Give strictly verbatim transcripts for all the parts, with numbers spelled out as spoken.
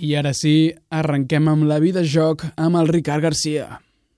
I ara sí, arrenquem amb la vida joc amb el Ricard Garcia.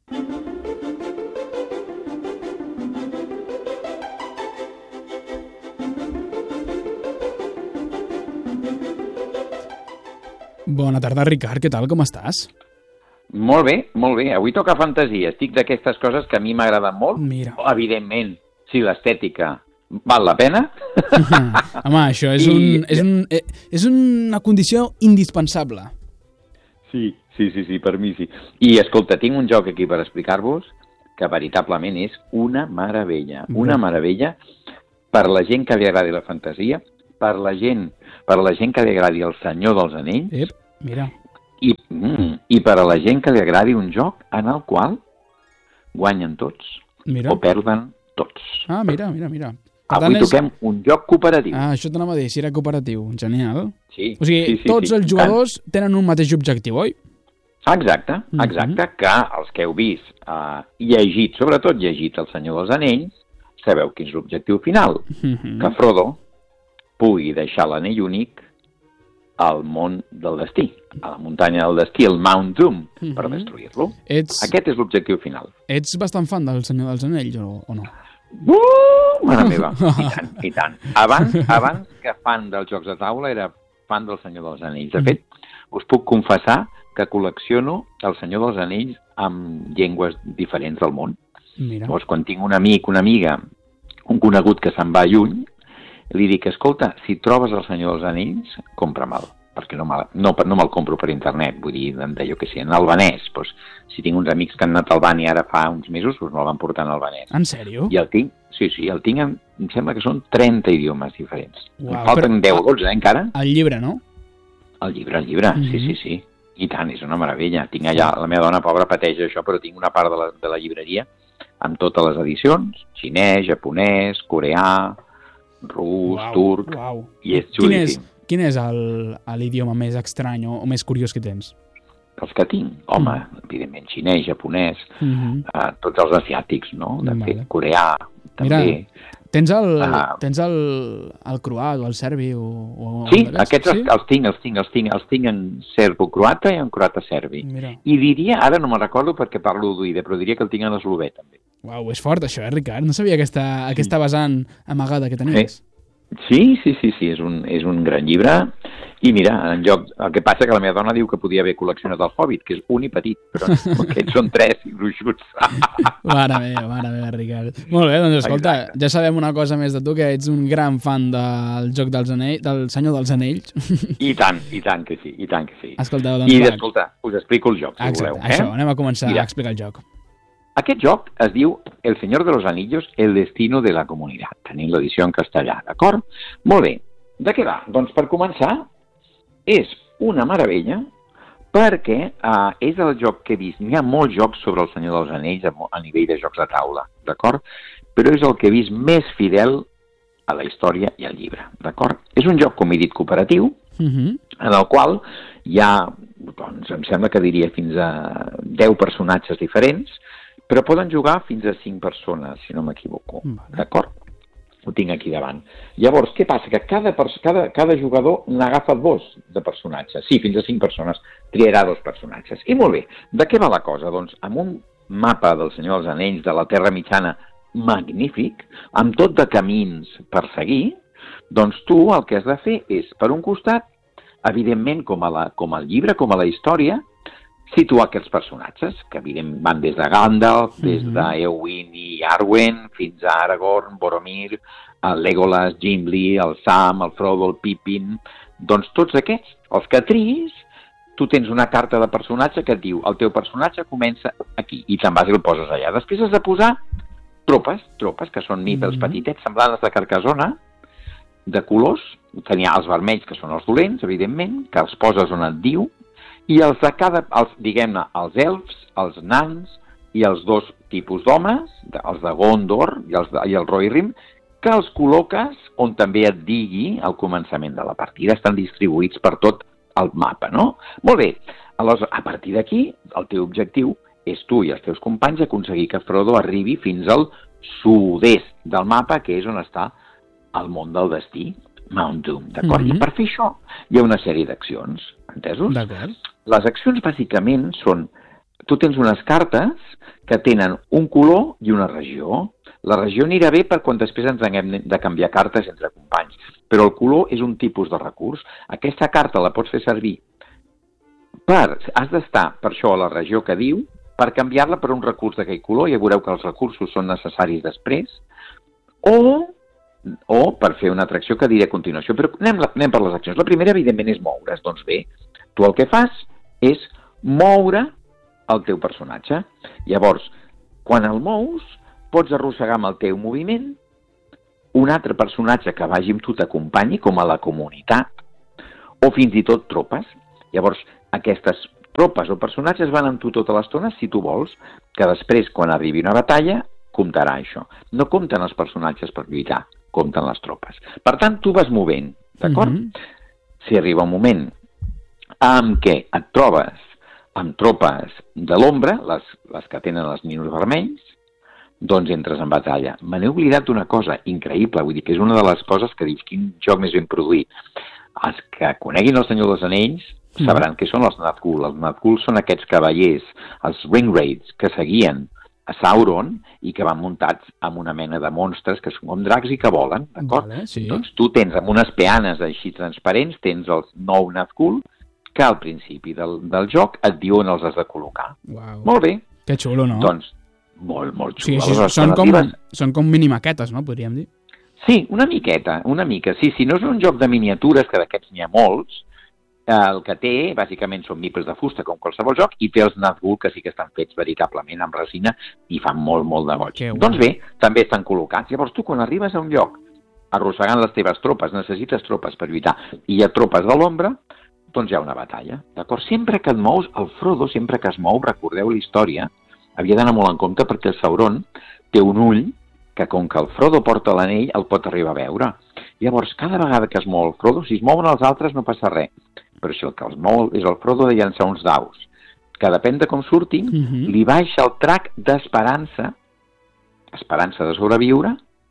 Bona tarda, Ricard, què tal, com estàs? Molt bé, molt bé. Avui toca fantasia. Estic d'aquestes coses que a mi m'agraden molt. Mira. Evidentment, si l'estètica val la pena. Home, això és, I... un, és, un, és una condició indispensable. Sí, sí, sí, sí, per mi sí. I, escolta, tinc un joc aquí per explicar-vos que veritablement és una meravella. Una meravella per la gent que li agradi la fantasia, per la gent, per la gent que li agradi el Senyor dels Anells. Ep, mira. I, mm, I per a la gent que li agradi un joc en el qual guanyen tots mira. O perden tots. Ah, mira, mira, mira. Avui és... toquem un joc cooperatiu. Ah, això t'anava a dir, si era cooperatiu. Genial. Sí. O sigui, sí, sí, tots sí. els jugadors Tant... tenen un mateix objectiu, oi? Exacte, exacte, mm-hmm. que els que heu vist, eh, llegit, sobretot llegit El Senyor dels Anells, sabeu quin és l'objectiu final. Mm-hmm. Que Frodo pugui deixar l'anell únic al món del destí, a la muntanya del destí, el Mount Doom, mm-hmm. per destruir-lo. Ets... Aquest és l'objectiu final. Ets bastant fan del Senyor dels Anells, o, o no? Uh, mare meva, i tant, i tant. Abans, abans que fan dels jocs de taula era fan del Senyor dels Anells. De fet, us puc confessar que col·lecciono el Senyor dels Anells amb llengües diferents del món. Mira. Llavors, quan tinc un amic, una amiga, un conegut que se'n va lluny, li dic, escolta, si trobes el Senyor dels Anells, compra-me'l, perquè no, me, no, no me'l compro per internet, vull dir, jo què sé, en albanès, doncs, si tinc uns amics que han anat a Albània ara fa uns mesos, doncs me'l van portar en albanès. En sèrio? I el tinc, sí, sí, el tinc, en, em sembla que són trenta idiomes diferents. Uau, em falten deu o dotze, eh, encara. El llibre, no? El llibre, el llibre, mm-hmm. sí, sí, sí. I tant, és una meravella. Tinc allà, la meva dona pobra pateix això, però tinc una part de la, de la llibreria amb totes les edicions, xinès, japonès, coreà, rus, uau, turc, uau. I és xulíssim. Quin és l'idioma més estrany o, o més curiós que tens? Els que tinc, home, mm. evidentment xinès, japonès, mm-hmm. uh, tots els asiàtics, no? De vale. Fet, coreà, també. Mira, tens el, uh, tens el, el croat o el serbi? O, o sí, aquests sí? Els, els tinc, els tinc, els tinc, els tinc en serbo-croata i en croata-serbi. Mira. I diria, ara no me'n recordo perquè parlo d'oïda, però diria que el tinc en eslové, també. Uau, és fort això, eh, Ricard? No sabia aquesta, sí. aquesta vessant amagada que tenies. Sí. Sí, sí, sí, sí, és un, és un gran llibre. I mira, en lloc, el que passa que la meva dona diu que podia haver col·leccionat el Hobbit, que és un i petit, però aquests són tres i gruixuts. Mare meva, mare meva, Ricard. Molt bé, doncs escolta, exacte. Ja sabem una cosa més de tu, que ets un gran fan del joc dels anells, del Senyor dels Anells. I tant, i tant que sí, i tant que sí. Escolta, doncs, I va. escolta, us explico el joc, si exacte, voleu. Això, eh? anem a començar mira. a explicar el joc. Aquest joc es diu El Señor de los Anillos, el destino de la comunitat. Tenim l'edició en castellà, d'acord? Molt bé. De què va? Doncs per començar, és una meravella perquè eh, és el joc que he vist. N'hi ha molts jocs sobre el Senyor dels Anells a, a nivell de jocs de taula, d'acord? Però és el que he vist més fidel a la història i al llibre, d'acord? És un joc, com he dit, cooperatiu, uh-huh. en el qual hi ha, doncs, em sembla que diria fins a deu personatges diferents, però poden jugar fins a cinc persones, si no m'equivoco, vale. D'acord? Ho tinc aquí davant. Llavors, què passa? Que cada, cada, cada jugador n'agafa dos de personatges. Sí, fins a cinc persones. Triarà dos personatges. I molt bé, de què va la cosa? Doncs amb un mapa del Senyor dels Anells de la Terra Mitjana magnífic, amb tot de camins per seguir, doncs tu el que has de fer és, per un costat, evidentment, com a, la, com al llibre, com a la història, situar aquests personatges, que evidentment van des de Gandalf, des mm-hmm. d'Éowyn i Arwen, fins a Aragorn, Boromir, el Legolas, Gimli, el Sam, el Frodo, el Pippin. Doncs tots aquests, els que triïs, tu tens una carta de personatge que et diu el teu personatge comença aquí, i te'n vas i el poses allà. Després has de posar tropes, tropes, que són mipels mm-hmm. petitets, semblants de Carcassona, de colors, que n'hi ha els vermells, que són els dolents, evidentment, que els poses on et diu, i els de cada, els, diguem-ne, els elfs, els nans i els dos tipus d'homes, els de Gondor i, els de, i el Rohirrim, que els col·loques on també et digui al començament de la partida. Estan distribuïts per tot el mapa, no? Molt bé. Aleshores, a partir d'aquí, el teu objectiu és tu i els teus companys aconseguir que Frodo arribi fins al sud-est del mapa, que és on està el món del destí, Mount Doom, d'acord? Mm-hmm. I per fer això hi ha una sèrie d'accions. Entesos? D'acord. Les accions, bàsicament, són... Tu tens unes cartes que tenen un color i una regió. La regió anirà bé per quan després ens haguem de canviar cartes entre companys, però el color és un tipus de recurs. Aquesta carta la pots fer servir per... Has d'estar, per això, a la regió que diu, per canviar-la per un recurs d'aquell color, ja veureu que els recursos són necessaris després, o, o per fer una atracció que diré a continuació. Però anem, anem per les accions. La primera, evidentment, és moure's. Doncs bé, tu el que fas és moure el teu personatge. Llavors, quan el mous, pots arrossegar amb el teu moviment un altre personatge que vagi amb tu t'acompanyi, com a la comunitat, o fins i tot tropes. Llavors, aquestes tropes o personatges van amb tu tota l'estona, si tu vols, que després, quan arribi una batalla, comptarà això. No compten els personatges per lluitar, compten les tropes. Per tant, tu vas movent, d'acord? Mm-hmm. Si arriba un moment en què et trobes amb tropes de l'ombra, les, les que tenen els ninos vermells, doncs entres en batalla. Me n'he oblidat d'una cosa increïble, vull dir que és una de les coses que dius, quin joc més ben produït. Els que coneguin el Senyor dels Anells sabran mm. què són els Nazgûl. Els Nazgûl són aquests cavallers, els Ringwraiths, que seguien a Sauron i que van muntats amb una mena de monstres que són com dracs i que volen, d'acord? Vale, sí. Doncs tu tens amb unes peanes així transparents, tens els nou Nazgûl, que al principi del, del joc et diuen els has de col·locar. Uau. Molt bé. Que xulo, no? Doncs, molt, molt xulo. Sí, sí, són, com, són com minimaquetes, no? Podríem dir. Sí, una miqueta, una mica. Sí, sí, no és un joc de miniatures, que d'aquests n'hi ha molts. El que té, bàsicament, són mipes de fusta, com qualsevol joc, i té els Nazgûl, que sí que estan fets veritablement amb resina i fan molt, molt de goig. Doncs bé, també estan col·locats. Llavors tu, quan arribes a un lloc arrossegant les teves tropes, necessites tropes per lluitar, i hi ha tropes de l'ombra, doncs hi ha una batalla, d'acord? Sempre que et mous, el Frodo, sempre que es mou, recordeu la història, havia d'anar molt en compte perquè el Sauron té un ull que, com que el Frodo porta l'anell, el pot arribar a veure. Llavors, cada vegada que es mou el Frodo, si es mouen els altres no passa res, però si el que els mou és el Frodo de llançar uns daus, que depèn de com surtin, uh-huh. li baixa el trac d'esperança, esperança de sobreviure,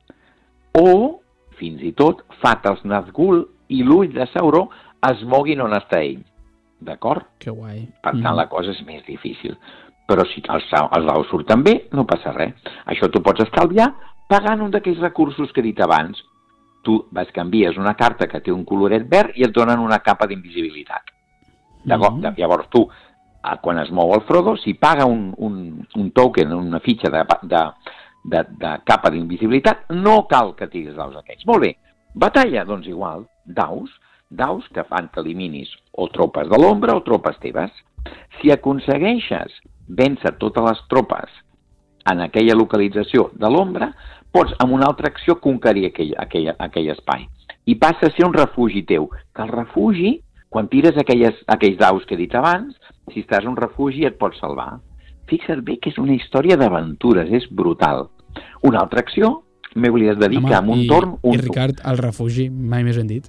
o, fins i tot, fa que els Nazgûl i l'ull de Sauron es moguin on està ell, d'acord? Que guai. Per tant, mm. la cosa és més difícil. Però si els, els daus surten bé, no passa res. Això t'ho pots estalviar pagant un d'aquells recursos que he dit abans. Tu vas canvies una carta que té un coloret verd i et donen una capa d'invisibilitat. D'acord? Mm. Llavors tu, quan es mou el Frodo, si paga un, un, un token, una fitxa de, de, de, de capa d'invisibilitat, no cal que tiris daus aquells. Molt bé. Batalla, doncs igual, daus, daus que fan que eliminis o tropes de l'ombra o tropes teves. Si aconsegueixes vèncer totes les tropes en aquella localització de l'ombra, pots amb una altra acció conquerir aquell, aquell, aquell espai. I passa a ser un refugi teu. Que el refugi, quan tires aquelles, aquells daus que he dit abans, si estàs en un refugi et pots salvar. Fixa't bé que és una història d'aventures, és brutal. Una altra acció, m'he oblidat de dir Home, que amb un i, torn... Un... I Ricard, el refugi, mai més ben dit.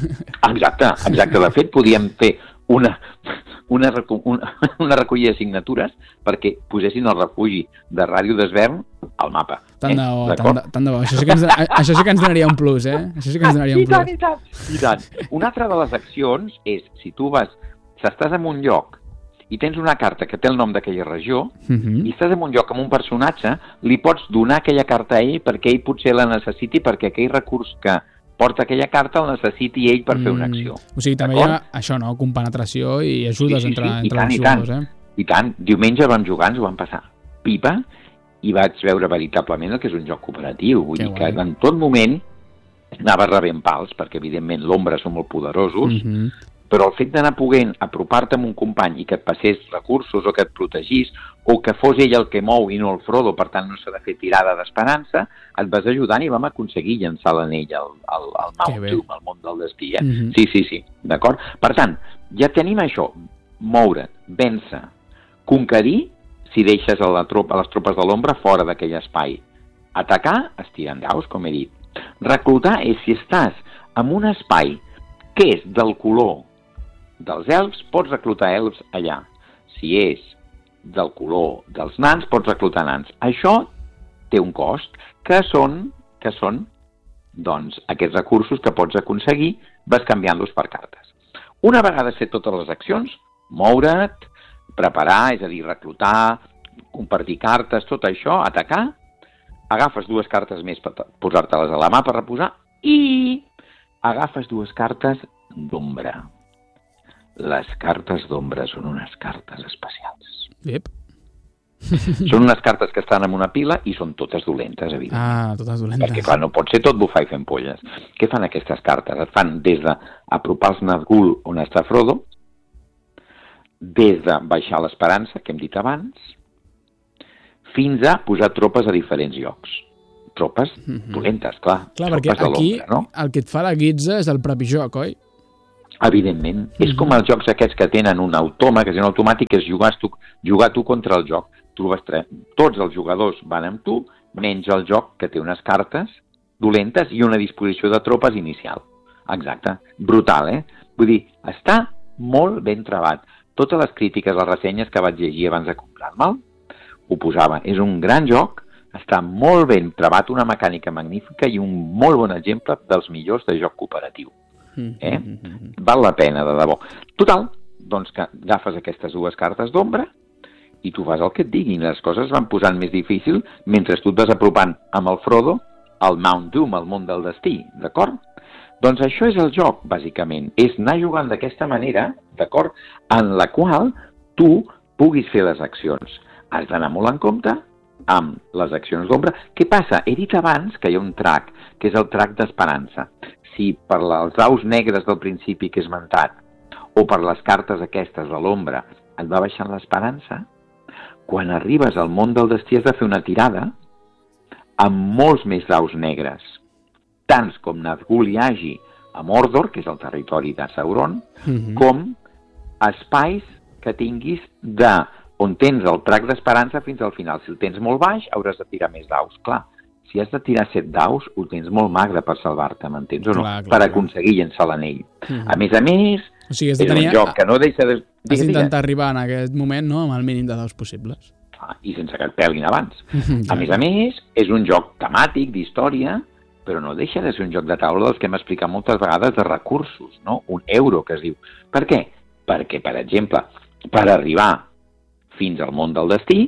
Exacte, exacte. De fet, podíem fer una, una, una, una recollida de signatures perquè posessin el refugi de Ràdio d'Esvern al mapa. Tant de bo, eh? tant, de, tant de bo. Això sí, que ens, això sí que ens donaria un plus, eh? Això sí que ens donaria un I plus. tant, i tant, i tant. Una altra de les accions és, si tu vas, si estàs en un lloc i tens una carta que té el nom d'aquella regió, uh-huh. i estàs en un lloc amb un personatge, li pots donar aquella carta a ell perquè ell potser la necessiti, perquè aquell recurs que porta aquella carta el necessiti ell per mm. fer una acció. O sigui, també hi ha això, no?, compenetració i ajudes sí, sí, sí. entre, entre tant, els jugadors, tant. eh? I tant. Diumenge vam jugar, ens ho vam passar pipa, i vaig veure veritablement el que és un joc cooperatiu. Vull que dir guai. Que en tot moment anava rebent pals, perquè evidentment l'ombra són molt poderosos, uh-huh. però el fet d'anar poguent apropar-te amb un company i que et passés recursos o que et protegís o que fos ell el que mou i no el Frodo, per tant no s'ha de fer tirada d'esperança, et vas ajudant i vam aconseguir llançar l'anell al, al, al Mount Doom, al món del destí. Eh? Mm-hmm. Sí, sí, sí, d'acord? Per tant, ja tenim això, moure't, vèncer, conquerir si deixes a, la tropa, a les tropes de l'ombra fora d'aquell espai. Atacar, estirant daus, com he dit. Reclutar és si estàs en un espai que és del color dels elfs, pots reclutar elfs allà. Si és del color dels nans, pots reclutar nans. Això té un cost, que són, que són doncs, aquests recursos que pots aconseguir vas canviant-los per cartes. Una vegada has fet totes les accions, moure't, preparar, és a dir, reclutar, compartir cartes, tot això, atacar, agafes dues cartes més per posar-te-les a la mà per reposar i agafes dues cartes d'ombra. Les cartes d'ombra són unes cartes especials. Yep. Són unes cartes que estan en una pila i són totes dolentes, evidentment. Ah, totes dolentes. Perquè, clar, no pot ser tot bufar i fent polles. Què fan aquestes cartes? Et fan des d'apropar els Nazgûl on està Frodo, des de baixar l'Esperança, que hem dit abans, fins a posar tropes a diferents llocs. Tropes mm-hmm. dolentes, clar. Clar, perquè aquí no? El que et fa la guitza és el propi joc, oi? Evidentment. Mm-hmm. És com els jocs aquests que tenen un automa, que és un automàtic, que és jugar tu, jugar tu contra el joc. Tu vas tre... Tots els jugadors van amb tu, menys el joc que té unes cartes dolentes i una disposició de tropes inicial. Exacte. Brutal, eh? Vull dir, està molt ben trebat. Totes les crítiques, les ressenyes que vaig llegir abans de comprar-me'l, ho posava. És un gran joc, està molt ben trebat, una mecànica magnífica i un molt bon exemple dels millors de joc cooperatiu. Eh? Val la pena, de debò. Total, doncs que agafes aquestes dues cartes d'ombra i tu fas el que et diguin. Les coses van posant més difícil mentre tu et vas apropant amb el Frodo al Mount Doom, al món del destí, d'acord? Doncs això és el joc, bàsicament. És anar jugant d'aquesta manera, d'acord? En la qual tu puguis fer les accions. Has d'anar molt en compte amb les accions d'ombra. Què passa? He dit abans que hi ha un track, que és el track d'esperança. Si per els daus negres del principi que he esmentat, o per les cartes aquestes de l'ombra, et va baixant l'esperança, quan arribes al món del destí has de fer una tirada amb molts més daus negres, tants com Nazgûl hi hagi a Mordor, que és el territori de Sauron, mm-hmm. com espais que tinguis de on tens el track d'esperança fins al final. Si el tens molt baix, hauràs de tirar més daus. Clar, si has de tirar set daus, ho tens molt magre per salvar-te, m'entens o no? Clar, clar, per aconseguir llençar l'anell. Mm-hmm. A més a més, o sigui, és un joc que no deixa de... Has d'intentar arribar en aquest moment, no?, amb el mínim de daus possibles. Ah, i sense que et pelguin abans. A més a més, és un joc temàtic, d'història, però no deixa de ser un joc de taula dels que hem explicat moltes vegades de recursos, no? Un euro, que es diu. Per què? Perquè, per exemple, per arribar fins al món del destí,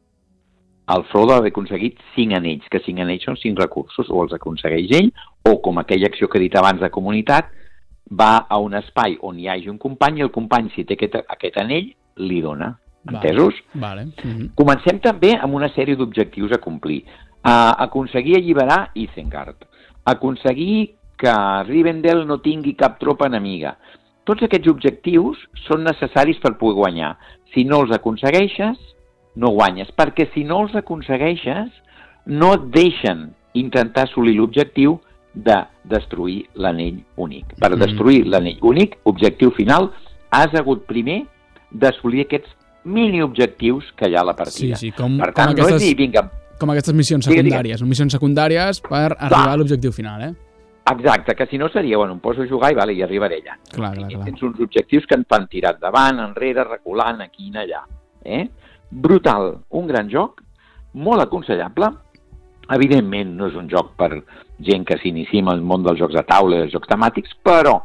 el Frodo ha aconseguit cinc anells, que cinc anells són cinc recursos, o els aconsegueix ell, o com aquella acció que he dit abans de comunitat, va a un espai on hi hagi un company i el company, si té aquest, aquest anell, li dona. Entesos? Vale. Mm-hmm. Comencem també amb una sèrie d'objectius a complir. Uh, aconseguir alliberar Isengard. Aconseguir que Rivendell no tingui cap tropa enemiga. Tots aquests objectius són necessaris per poder guanyar. Si no els aconsegueixes, no guanyes. Perquè si no els aconsegueixes, no et deixen intentar assolir l'objectiu de destruir l'anell únic. Per destruir l'anell únic, objectiu final, has hagut primer d'assolir aquests mini-objectius que hi ha a la partida. Sí, sí, com, per tant, com aquestes, no és dir, vinga... Com aquestes missions secundàries. Són missions secundàries per arribar clar. A l'objectiu final, eh? Exacte, que si no seria, bueno, em poso a jugar i vale, i arribaré allà. Clar, clar, clar. Tens uns objectius que et fan tirar davant, enrere, reculant, aquí i allà. Eh? Brutal, un gran joc, molt aconsellable. Evidentment no és un joc per gent que s'inicia en el món dels jocs de taula i els jocs temàtics, però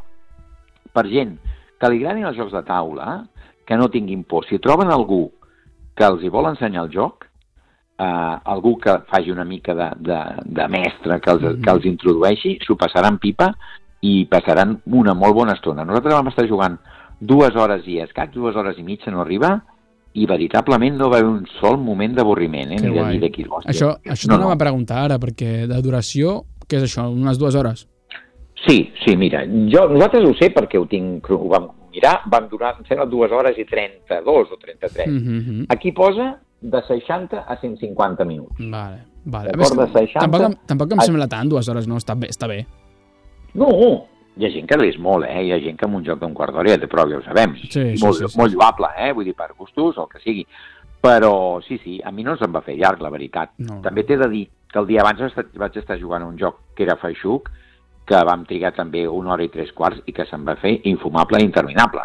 per gent que li agradin els jocs de taula, que no tinguin por, si troben algú que els hi vol ensenyar el joc, eh, algú que faci una mica de, de, de mestre, que els, mm-hmm. que els introdueixi, s'ho passaran pipa i passaran una molt bona estona. Nosaltres vam estar jugant dues hores i escaig, dues hores i mitja no arriba, i veritablement no va haver un sol moment d'avorriment, eh? Ni de dir de qui l'hòstia. Això, això no, no. M'ha preguntar ara, perquè de duració, què és això, unes dues hores? Sí, sí, mira, jo, nosaltres ho sé perquè ho tinc, ho vam mirar, vam durar, em sembla, dues hores i trenta-dos o trenta-tres. Mm-hmm. Aquí posa de seixanta a cent cinquanta minuts. Vale, vale. D'acord, de seixanta... Tampoc, tampoc em sembla tant, dues hores, no? Està bé, està bé. No, hi ha gent que l'és molt, eh? Hi ha gent que amb un joc d'un quart d'hora ja té prou, ja ho sabem. Sí, sí, molt, sí, sí. molt lloable, eh? Vull dir, per gustos, el que sigui. Però, sí, sí, a mi no se'm va fer llarg, la veritat. No. També t'he de dir que el dia abans vaig estar jugant un joc que era feixuc, que vam trigar també una hora i tres quarts i que se'm va fer infumable i interminable.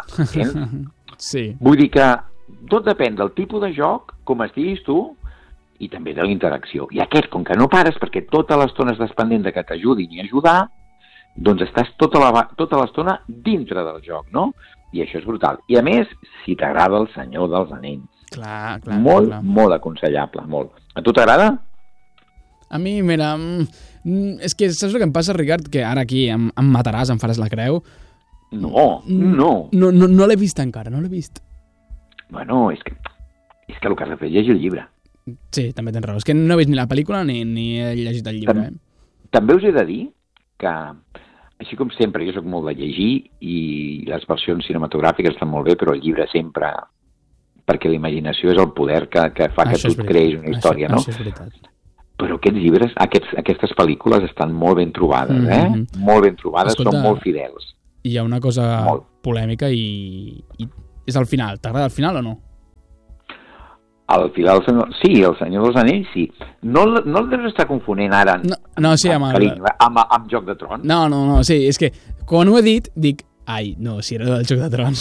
Sí. Vull dir que tot depèn del tipus de joc, com estiguis tu, i també de la interacció. I aquest, com que no pares, perquè tota l'estona estàs pendent de que t'ajudin i ajudar, doncs estàs tota la, tota l'estona dintre del joc, no? I això és brutal. I a més, si t'agrada El Senyor dels Anells. Clar, clar. Molt, clar. molt aconsellable, molt. A tu t'agrada? A mi, mira, mm, és que saps el que em passa, Ricard? Que ara aquí em, em mataràs, em faràs la creu. No, no. No, no, no l'he vist encara, no l'he vist. Bueno, és que, és que el que has de fer és llegir el llibre. Sí, també tens raó. És que no he vist ni la pel·lícula ni, ni he llegit el llibre. Tam també us he de dir que, així com sempre, jo sóc molt de llegir i les versions cinematogràfiques estan molt bé, però el llibre sempre, perquè la imaginació és el poder que, que fa que Això tu et creïs una història, això, no? Això és veritat. Però aquests llibres, aquests, aquestes pel·lícules estan molt ben trobades, Mm-hmm. eh? Molt ben trobades, Escolta, són molt fidels. Hi ha una cosa Molt. polèmica i, i és el final. T'agrada el final o no? Al final, el senyor... sí, el Senyor dels Anells, sí. No, el- no el deus estar confonent ara No, no sí, amb el... amb, amb, amb Joc de Trons? No, no, no, sí, és que quan ho he dit, dic, ai, no, si era del Joc de Trons.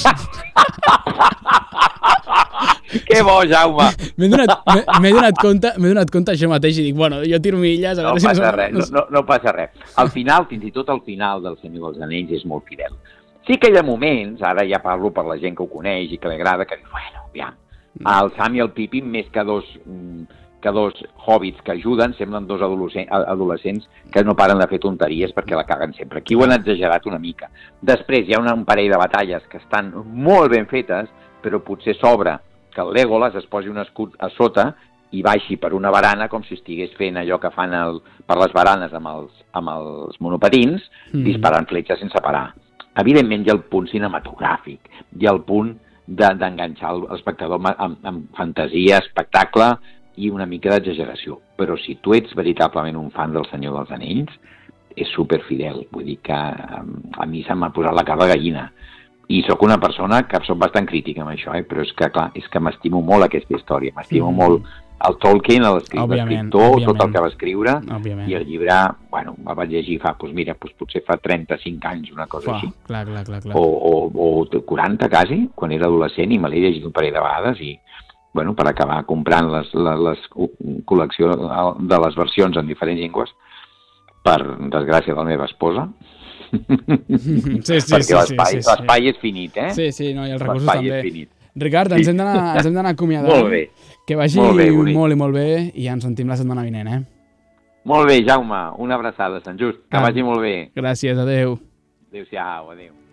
Que bo, Jaume! M'he donat, m'he- m'he donat compte, m'he donat compte això mateix i dic, bueno, jo tiro milles, a No veure si... passa res, no, no, no passa res. Al final, fins i tot al final del Senyor dels Anells és molt fidel. Sí que hi ha moments, ara ja parlo per la gent que ho coneix i que li agrada, que diu, bueno, aviam, el Sam i el Pippin, més que dos, mm, que dos hobbits que ajuden, semblen dos adolescents, adolescents que no paren de fer tonteries perquè la caguen sempre. Aquí ho han exagerat una mica. Després hi ha una, un parell de batalles que estan molt ben fetes, però potser s'obre que el Legolas es posi un escut a sota i baixi per una barana com si estigués fent allò que fan el, per les baranes amb els, amb els monopatins, mm. disparant fletxes sense parar. Evidentment hi ha el punt cinematogràfic, hi ha el punt d'enganxar de, l'espectador amb, amb, amb fantasia, espectacle i una mica d'exageració. Però si tu ets veritablement un fan del Senyor dels Anells, és superfidel. Vull dir que a, a mi se m'ha posat la cara de gallina. I sóc una persona que soc bastant crítica amb això, eh? Però és que, clar, és que m'estimo molt aquesta història. M'estimo mm. molt el Tolkien, l'escriptor, tot el que va escriure, òbviament. I el llibre, bueno, el vaig llegir fa, doncs mira, doncs potser fa trenta-cinc anys, una cosa Fa, així. Clar, clar, clar, clar. O, o, o quaranta, quasi, quan era adolescent, i me l'he llegit un parell de vegades, i, bueno, per acabar comprant les, les, les col·lecció de les versions en diferents llengües, per desgràcia de la meva esposa, sí, sí, perquè l'espai sí, sí, sí, sí. és finit, eh? Sí, sí, no, i els recursos L'espai també. és finit. Ricard, ens hem d'anar ens hem d'anar acomiadant. Molt bé. Que vagi molt, bé, molt i molt bé i ens sentim la setmana vinent, eh? Molt bé, Jaume. Una abraçada, Sant Just. Que ah, vagi molt bé. Gràcies, adeu. Adéu-siau, adéu.